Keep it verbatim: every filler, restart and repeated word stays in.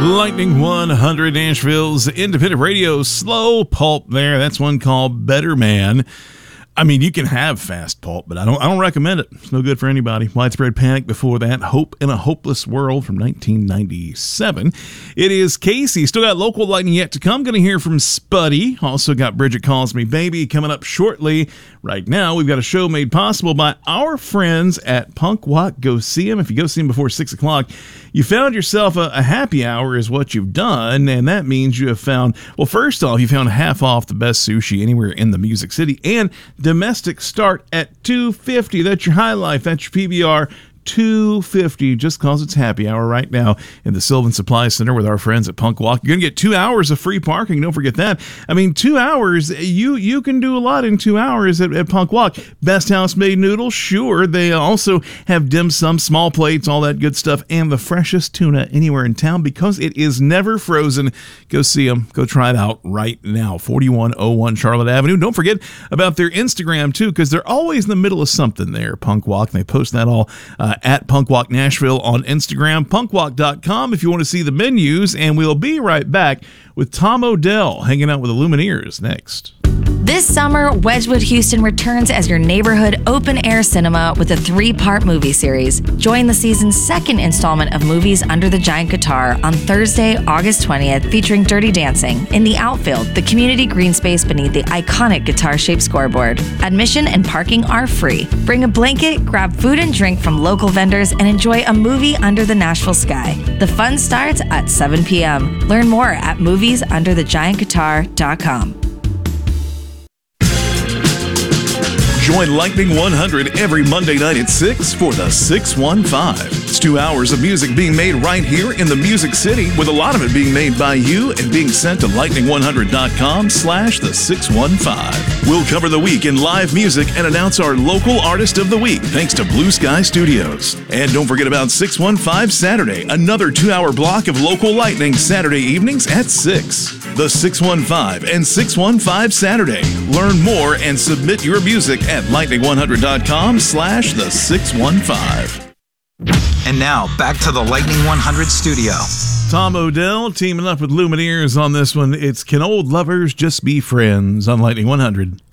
Lightning one hundred, Nashville's independent radio slow pulp there. That's one called Better Man. I mean, you can have fast pulp, but I don't I don't recommend it. It's no good for anybody. Widespread Panic before that. Hope in a Hopeless World from nineteen ninety-seven. It is Casey. Still got local lightning yet to come. Going to hear from Spuddy. Also got Bridget Calls Me Baby coming up shortly. Right now, we've got a show made possible by our friends at Punk Walk. Go see them. If you go see them before six o'clock, you found yourself a, a happy hour is what you've done, and that means you have found, well, first off, you found half off the best sushi anywhere in the Music City, and domestic start at two fifty. That's your High Life. That's your P B R. two fifty, just cause it's happy hour right now in the Sylvan Supply Center with our friends at Punk Walk. You're gonna get two hours of free parking. Don't forget that. I mean, two hours. You you can do a lot in two hours at, at Punk Walk. Best house made noodles, sure. They also have dim sum, small plates, all that good stuff, and the freshest tuna anywhere in town because it is never frozen. Go see them. Go try it out right now. forty-one oh one Charlotte Avenue. Don't forget about their Instagram too, because they're always in the middle of something there. Punk Walk. And they post that all. Uh, at Punk Walk Nashville on Instagram, punkwalk dot com if you want to see the menus, and we'll be right back with Tom Odell hanging out with the Lumineers next. This summer, Wedgwood Houston returns as your neighborhood open-air cinema with a three-part movie series. Join the season's second installment of Movies Under the Giant Guitar on Thursday, August twentieth, featuring Dirty Dancing in the outfield, the community green space beneath the iconic guitar-shaped scoreboard. Admission and parking are free. Bring a blanket, grab food and drink from local vendors, and enjoy a movie under the Nashville sky. The fun starts at seven p.m. Learn more at movies under the giant guitar dot com. Join Lightning one hundred every Monday night at six for the six one five. It's two hours of music being made right here in the Music City, with a lot of it being made by you and being sent to lightning one hundred dot com slash the six one five. We'll cover the week in live music and announce our local artist of the week, thanks to Blue Sky Studios. And don't forget about six one five Saturday, another two-hour block of local lightning Saturday evenings at six. The six one five and six one five Saturday. Learn more and submit your music at lightning one hundred dot com slash the six one five. And now, back to the Lightning one hundred studio. Tom Odell teaming up with Lumineers on this one. It's Can Old Lovers Just Be Friends on Lightning one hundred.